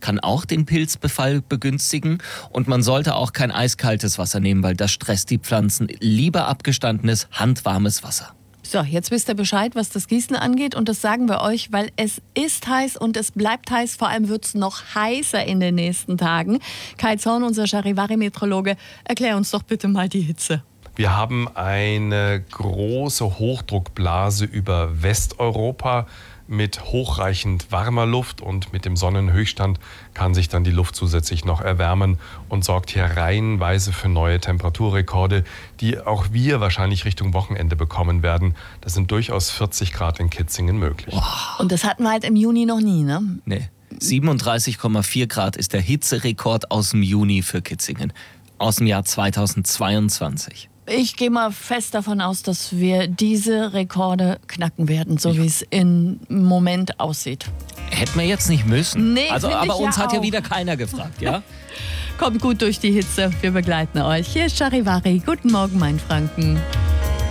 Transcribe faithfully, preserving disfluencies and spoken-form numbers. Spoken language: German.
kann auch den Pilzbefall begünstigen. Und man sollte auch kein eiskaltes Wasser nehmen, weil das stresst die Pflanzen. Lieber abgestandenes, handwarmes Wasser. So, jetzt wisst ihr Bescheid, was das Gießen angeht, und das sagen wir euch, weil es ist heiß und es bleibt heiß. Vor allem wird es noch heißer in den nächsten Tagen. Kai Zorn, unser Charivari-Meteorologe, erklär uns doch bitte mal die Hitze. Wir haben eine große Hochdruckblase über Westeuropa mit hochreichend warmer Luft, und mit dem Sonnenhöchststand kann sich dann die Luft zusätzlich noch erwärmen und sorgt hier reihenweise für neue Temperaturrekorde, die auch wir wahrscheinlich Richtung Wochenende bekommen werden. Das sind durchaus vierzig Grad in Kitzingen möglich. Wow. Und das hatten wir halt im Juni noch nie, ne? Nee. siebenunddreißig Komma vier Grad ist der Hitzerekord aus dem Juni für Kitzingen, aus dem Jahr zweitausendzweiundzwanzig. Ich gehe mal fest davon aus, dass wir diese Rekorde knacken werden, so wie es im Moment aussieht. Hätten wir jetzt nicht müssen. Nee, also, find aber ich uns ja hat ja auch. wieder keiner gefragt, ja? Kommt gut durch die Hitze, wir begleiten euch. Hier ist Charivari. Guten Morgen, mein Franken.